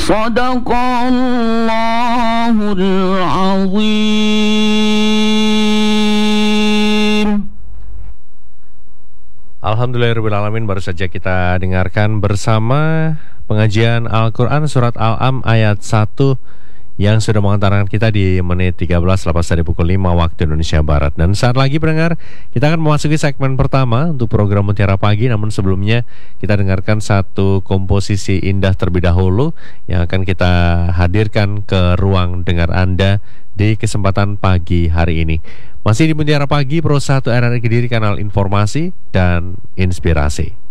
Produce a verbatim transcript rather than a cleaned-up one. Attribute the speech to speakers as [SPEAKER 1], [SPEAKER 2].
[SPEAKER 1] Sadaqallahul azim.
[SPEAKER 2] Alhamdulillahirrahmanirrahim. Baru saja kita dengarkan bersama pengajian Al-Quran Surat Al-Am ayat satu yang sudah mengantarkan kita di menit tiga belas lepas dari pukul lima waktu Indonesia Barat. Dan saat lagi pendengar, kita akan memasuki segmen pertama untuk program Mutiara Pagi. Namun sebelumnya kita dengarkan satu komposisi indah terlebih dahulu yang akan kita hadirkan ke ruang dengar Anda di kesempatan pagi hari ini. Masih di Mutiara Pagi, Pro satu R R I Kediri, kanal informasi dan inspirasi.